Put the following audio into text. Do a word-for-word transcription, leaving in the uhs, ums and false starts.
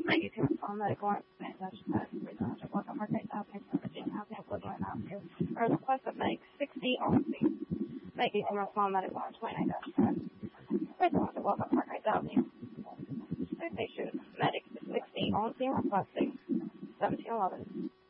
Thank you to inform medical information that is presented to welcome our case out patient Virginia Housing Equivalent out here. Or the request that makes sixty ounces. Thank you from small medical on twenty-nine dash ten. Presented to welcome our case out here. Patient medic sixty ounces requesting seventeen eleven.